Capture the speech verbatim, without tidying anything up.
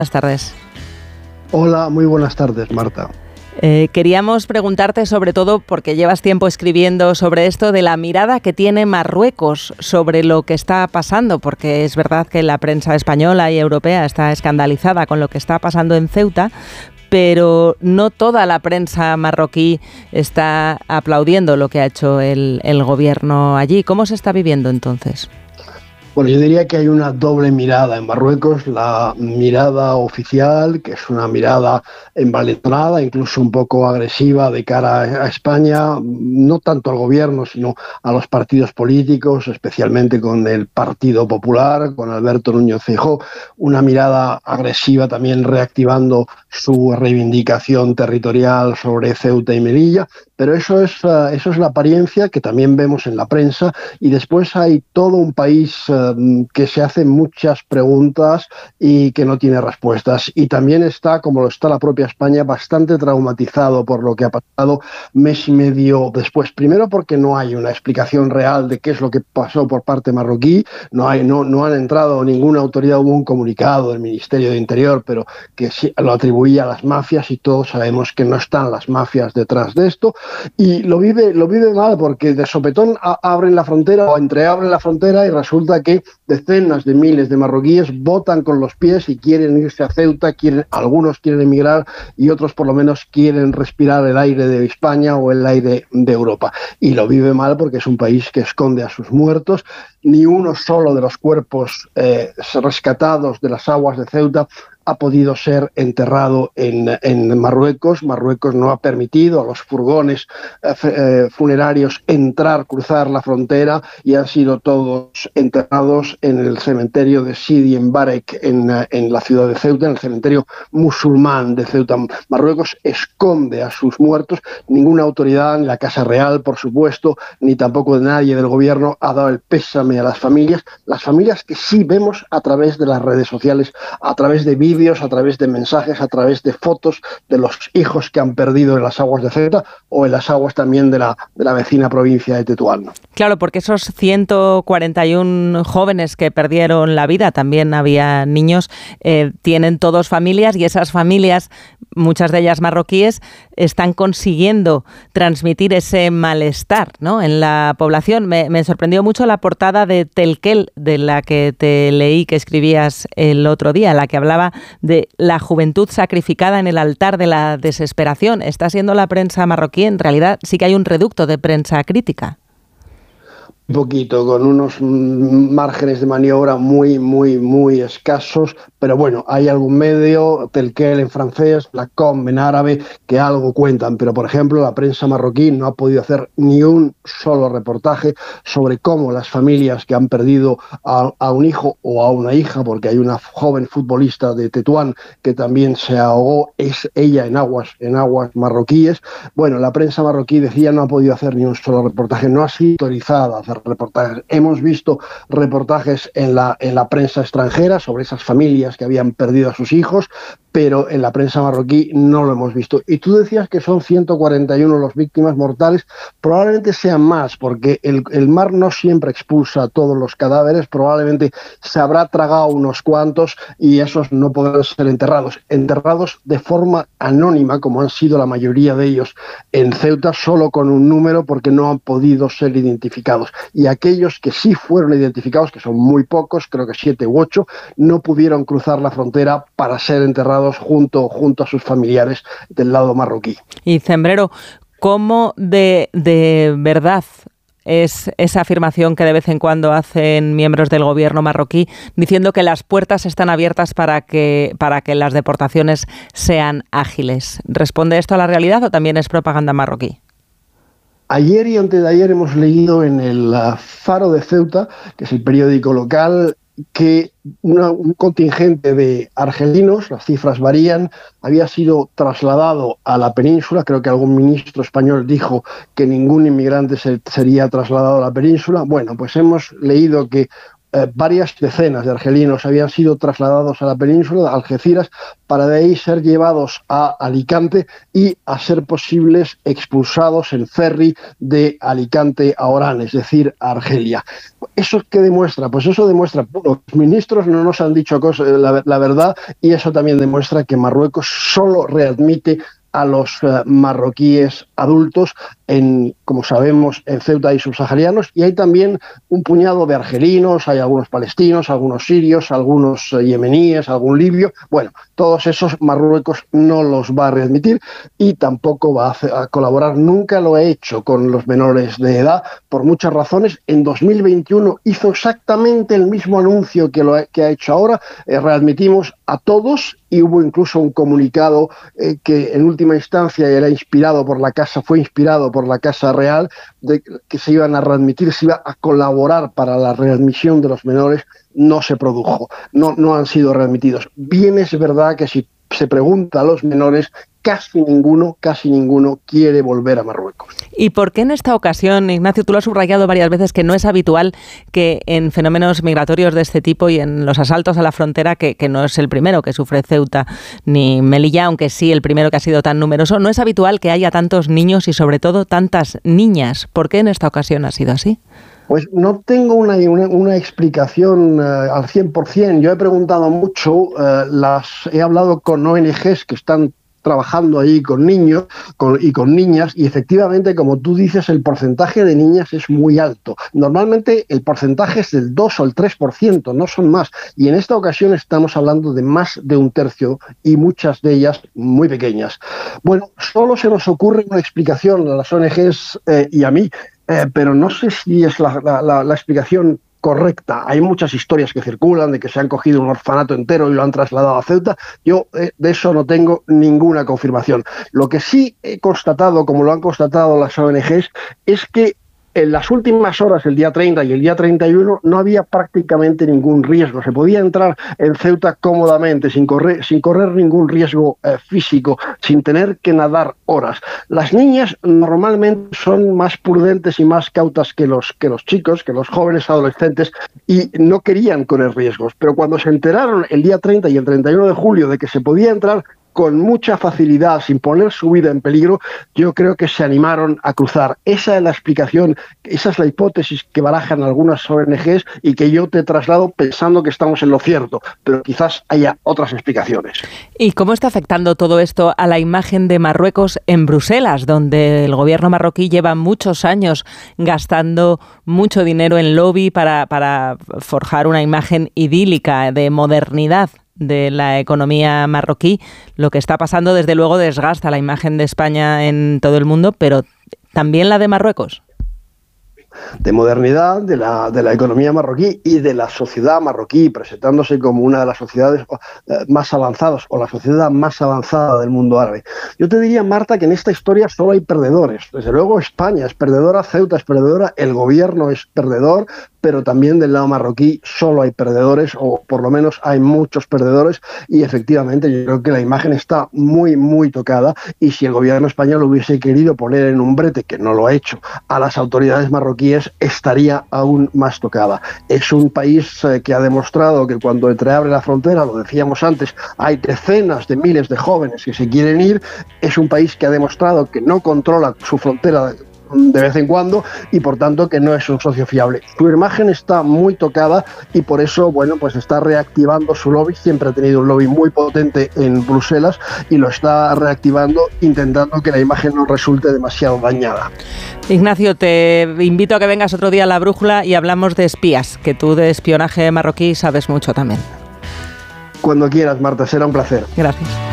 Buenas tardes. Hola, muy buenas tardes, Marta. Eh, queríamos preguntarte sobre todo, porque llevas tiempo escribiendo sobre esto, de la mirada que tiene Marruecos sobre lo que está pasando, porque es verdad que la prensa española y europea está escandalizada con lo que está pasando en Ceuta, pero no toda la prensa marroquí está aplaudiendo lo que ha hecho el, el gobierno allí. ¿Cómo se está viviendo entonces? Bueno, yo diría que hay una doble mirada en Marruecos, la mirada oficial, que es una mirada envalentonada, incluso un poco agresiva de cara a España, no tanto al gobierno, sino a los partidos políticos, especialmente con el Partido Popular, con Alberto Núñez Feijóo, una mirada agresiva también reactivando su reivindicación territorial sobre Ceuta y Melilla, pero eso es, eso es la apariencia que también vemos en la prensa, y después hay todo un país que se hace muchas preguntas y que no tiene respuestas. Y también está, como lo está la propia España, bastante traumatizado por lo que ha pasado mes y medio después. Primero porque no hay una explicación real de qué es lo que pasó por parte marroquí, no, hay, no, no han entrado ninguna autoridad, hubo un comunicado del Ministerio de Interior, pero que sí, lo atribuía a las mafias, y todos sabemos que no están las mafias detrás de esto. Y lo vive, lo vive mal porque de sopetón a, abren la frontera o entreabren la frontera y resulta que decenas de miles de marroquíes votan con los pies y quieren irse a Ceuta, quieren, algunos quieren emigrar y otros por lo menos quieren respirar el aire de España o el aire de Europa. Y lo vive mal porque es un país que esconde a sus muertos. Ni uno solo de los cuerpos eh, rescatados de las aguas de Ceuta ha podido ser enterrado en, en Marruecos. Marruecos no ha permitido a los furgones eh, funerarios entrar, cruzar la frontera, y han sido todos enterrados en el cementerio de Sidi Mbarek en, en la ciudad de Ceuta, en el cementerio musulmán de Ceuta. Marruecos esconde a sus muertos. Ninguna autoridad, ni la Casa Real, por supuesto, ni tampoco de nadie del gobierno ha dado el pésame a las familias. Las familias que sí vemos a través de las redes sociales, a través de vídeos, a través de mensajes, a través de fotos de los hijos que han perdido en las aguas de Ceuta o en las aguas también de la, de la vecina provincia de Tetuán. Claro, porque esos ciento cuarenta y uno jóvenes que perdieron la vida, también había niños, eh, tienen todos familias, y esas familias, muchas de ellas marroquíes, están consiguiendo transmitir ese malestar, ¿no?, en la población. Me, me sorprendió mucho la portada de Telquel, de la que te leí, que escribías el otro día, la que hablaba de la juventud sacrificada en el altar de la desesperación. ¿Está siendo la prensa marroquí? En realidad sí que hay un reducto de prensa crítica. Un poquito, con unos márgenes de maniobra muy, muy, muy escasos, pero bueno, hay algún medio, Telquel en francés, la Com en árabe, que algo cuentan, pero por ejemplo la prensa marroquí no ha podido hacer ni un solo reportaje sobre cómo las familias que han perdido a, a un hijo o a una hija, porque hay una joven futbolista de Tetuán que también se ahogó, es ella en aguas, en aguas marroquíes. Bueno, la prensa marroquí, decía, no ha podido hacer ni un solo reportaje, no ha sido autorizada a hacer reportajes. Hemos visto reportajes en la, en la prensa extranjera sobre esas familias que habían perdido a sus hijos, pero en la prensa marroquí no lo hemos visto. Y tú decías que son ciento cuarenta y uno las víctimas mortales, probablemente sean más, porque el, el mar no siempre expulsa todos los cadáveres, probablemente se habrá tragado unos cuantos y esos no podrán ser enterrados. Enterrados de forma anónima, como han sido la mayoría de ellos en Ceuta, solo con un número, porque no han podido ser identificados. Y aquellos que sí fueron identificados, que son muy pocos, creo que siete u ocho, no pudieron cruzar la frontera para ser enterrados junto, junto a sus familiares del lado marroquí. Y Cembrero, ¿cómo de, de verdad es esa afirmación que de vez en cuando hacen miembros del gobierno marroquí diciendo que las puertas están abiertas para que, para que las deportaciones sean ágiles? ¿Responde esto a la realidad o también es propaganda marroquí? Ayer y antes de ayer hemos leído en el Faro de Ceuta, que es el periódico local, que una, un contingente de argelinos, las cifras varían, había sido trasladado a la península. Creo que algún ministro español dijo que ningún inmigrante se, sería trasladado a la península. Bueno, pues hemos leído que eh, varias decenas de argelinos habían sido trasladados a la península, a Algeciras, para de ahí ser llevados a Alicante y, a ser posibles, expulsados en ferry de Alicante a Orán, es decir, a Argelia. ¿Eso qué demuestra? Pues eso demuestra, los ministros no nos han dicho cosas, la, la verdad, y eso también demuestra que Marruecos solo readmite a los uh, marroquíes adultos, en, como sabemos, en Ceuta y subsaharianos, y hay también un puñado de argelinos, hay algunos palestinos, algunos sirios, algunos uh, yemeníes, algún libio. Bueno, todos esos Marruecos no los va a readmitir y tampoco va a, hacer, a colaborar, nunca lo ha hecho con los menores de edad, por muchas razones. En dos mil veintiuno hizo exactamente el mismo anuncio que, lo ha, que ha hecho ahora, eh, readmitimos a todos, y hubo incluso un comunicado eh, que en última instancia era inspirado por la Casa, fue inspirado por la Casa Real, de que se iban a readmitir, se iba a colaborar para la readmisión de los menores. No se produjo, no, no han sido readmitidos. Bien es verdad que si se pregunta a los menores, casi ninguno, casi ninguno quiere volver a Marruecos. ¿Y por qué en esta ocasión, Ignacio, tú lo has subrayado varias veces, que no es habitual que en fenómenos migratorios de este tipo y en los asaltos a la frontera, que, que no es el primero que sufre Ceuta ni Melilla, aunque sí el primero que ha sido tan numeroso, no es habitual que haya tantos niños y sobre todo tantas niñas? ¿Por qué en esta ocasión ha sido así? Pues no tengo una, una, una explicación uh, al cien por ciento. Yo he preguntado mucho, uh, las he hablado con O N Ges que están trabajando ahí con niños con, y con niñas, y efectivamente, como tú dices, el porcentaje de niñas es muy alto. Normalmente el porcentaje es del dos o el tres por ciento, no son más, y en esta ocasión estamos hablando de más de un tercio, y muchas de ellas muy pequeñas. Bueno, solo se nos ocurre una explicación a las O N Ges eh, y a mí, eh, pero no sé si es la, la, la, la explicación correcta. Hay muchas historias que circulan de que se han cogido un orfanato entero y lo han trasladado a Ceuta. Yo eh, de eso no tengo ninguna confirmación. Lo que sí he constatado, como lo han constatado las O N Ges, es que en las últimas horas, el día treinta y el día treinta y uno, no había prácticamente ningún riesgo. Se podía entrar en Ceuta cómodamente, sin correr, sin correr ningún riesgo eh, físico, sin tener que nadar horas. Las niñas normalmente son más prudentes y más cautas que los, que los chicos, que los jóvenes adolescentes, y no querían correr riesgos. Pero cuando se enteraron el día treinta y el treinta y uno de julio de que se podía entrar con mucha facilidad, sin poner su vida en peligro, yo creo que se animaron a cruzar. Esa es la explicación, esa es la hipótesis que barajan algunas O N Ges y que yo te traslado pensando que estamos en lo cierto, pero quizás haya otras explicaciones. ¿Y cómo está afectando todo esto a la imagen de Marruecos en Bruselas, donde el gobierno marroquí lleva muchos años gastando mucho dinero en lobby para, para forjar una imagen idílica de modernidad de la economía marroquí? Lo que está pasando, desde luego, desgasta la imagen de España en todo el mundo, pero también la de Marruecos. De modernidad, de la, de la economía marroquí y de la sociedad marroquí, presentándose como una de las sociedades más avanzadas o la sociedad más avanzada del mundo árabe. Yo te diría, Marta, que en esta historia solo hay perdedores. Desde luego España es perdedora, Ceuta es perdedora, el gobierno es perdedor, pero también del lado marroquí solo hay perdedores, o por lo menos hay muchos perdedores, y efectivamente yo creo que la imagen está muy, muy tocada, y si el gobierno español hubiese querido poner en un brete, que no lo ha hecho, a las autoridades marroquíes, estaría aún más tocada. Es un país eh, que ha demostrado que cuando entreabre la frontera, lo decíamos antes, hay decenas de miles de jóvenes que se quieren ir. Es un país que ha demostrado que no controla su frontera de vez en cuando, y por tanto que no es un socio fiable. Su imagen está muy tocada y por eso, bueno, pues está reactivando su lobby. Siempre ha tenido un lobby muy potente en Bruselas y lo está reactivando, intentando que la imagen no resulte demasiado dañada. Ignacio, te invito a que vengas otro día a La Brújula y hablamos de espías, que tú de espionaje marroquí sabes mucho también. Cuando quieras, Marta, será un placer. Gracias.